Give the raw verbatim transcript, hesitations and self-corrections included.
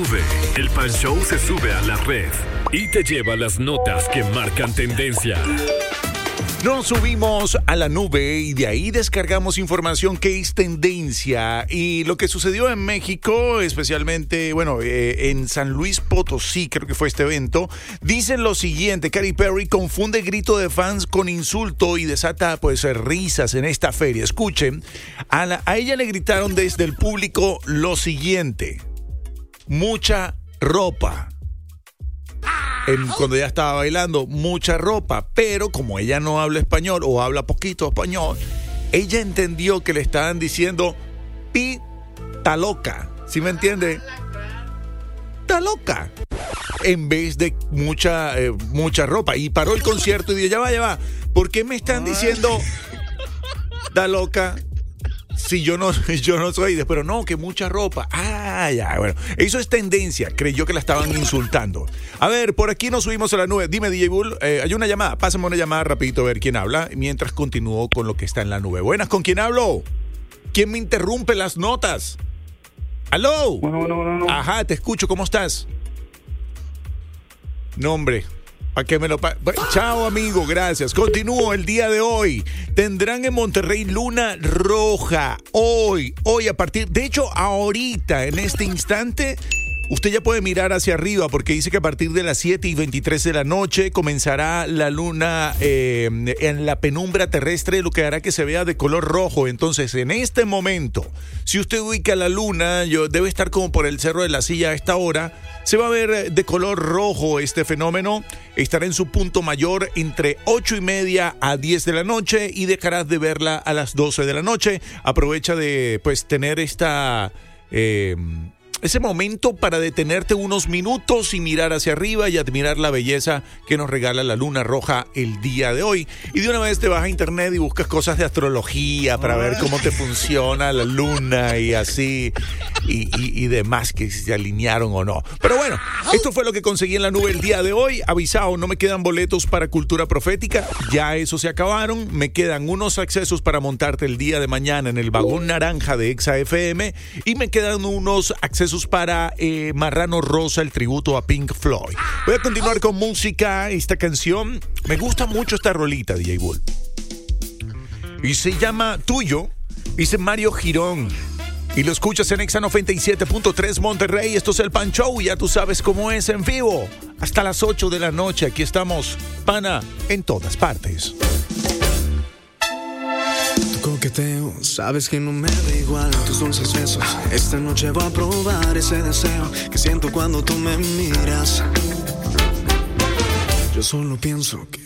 nube. El Pan Show se sube a la red y te lleva las notas que marcan tendencia. Nos subimos a la nube y de ahí descargamos información que es tendencia. Y lo que sucedió en México, especialmente, bueno, eh, en San Luis Potosí, creo que fue este evento, dicen lo siguiente: Katy Perry confunde grito de fans con insulto y desata pues risas en esta feria. Escuchen, a, la, a ella le gritaron desde el público lo siguiente: mucha ropa. En, cuando ella estaba bailando, mucha ropa, pero como ella no habla español o habla poquito español, ella entendió que le estaban diciendo pi, ta loca, ¿sí me entiende? Ta loca, en vez de mucha, eh, mucha ropa, y paró el concierto y dijo, ya va, ya va, ¿por qué me están diciendo ta loca? Si yo no, yo no soy, pero no, que mucha ropa. Ah, ya, bueno. Eso es tendencia. Creyó que la estaban insultando. A ver, por aquí nos subimos a la nube. Dime, D J Bull, eh, hay una llamada. Pásame una llamada rapidito a ver quién habla, mientras continúo con lo que está en la nube. Buenas, ¿con quién hablo? ¿Quién me interrumpe las notas? ¿Aló? Bueno, bueno, bueno, bueno. Ajá, te escucho. ¿Cómo estás? No, hombre. ¿Para qué me lo pa- Chao, amigo, gracias. Continúo el día de hoy. Tendrán en Monterrey luna roja. Hoy, hoy a partir... De hecho, ahorita, en este instante, usted ya puede mirar hacia arriba porque dice que a partir de las siete y veintitrés de la noche comenzará la luna eh, en la penumbra terrestre, lo que hará que se vea de color rojo. Entonces, en este momento, si usted ubica la luna, yo, debe estar como por el Cerro de la Silla a esta hora, se va a ver de color rojo este fenómeno. Estará en su punto mayor entre ocho y media a diez de la noche y dejarás de verla a las doce de la noche. Aprovecha de pues tener esta... Eh, ese momento para detenerte unos minutos y mirar hacia arriba y admirar la belleza que nos regala la luna roja el día de hoy. Y de una vez te vas a internet y buscas cosas de astrología para ver cómo te funciona la luna y así y, y, y demás, que si se alinearon o no. Pero bueno, esto fue lo que conseguí en la nube el día de hoy. Avisado, no me quedan boletos para Cultura Profética, ya esos se acabaron. Me quedan unos accesos para montarte el día de mañana en el vagón naranja de Exa F M y me quedan unos accesos para eh, Marrano Rosa, el tributo a Pink Floyd. Voy a continuar con música. Esta canción, me gusta mucho esta rolita, D J Bull, y se llama Tuyo. Dice Mario Girón y lo escuchas en Exa noventa y siete punto tres Monterrey. Esto es el Pan Show, ya tú sabes cómo es en vivo hasta las ocho de la noche. Aquí estamos, pana, en todas partes. Coqueteo, sabes que no me da igual tus dulces besos. Esta noche voy a probar ese deseo que siento cuando tú me miras. Yo solo pienso que